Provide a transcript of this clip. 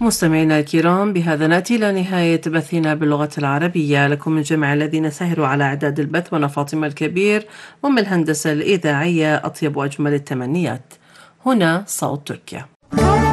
مستمعينا الكرام، بهذا نأتي إلى نهاية بثنا باللغة العربية. لكم من جميع الذين سهروا على إعداد البث، وأنا فاطمة الكبير ومن الهندسة الإذاعية أطيب وأجمل التمنيات. هنا صوت تركيا.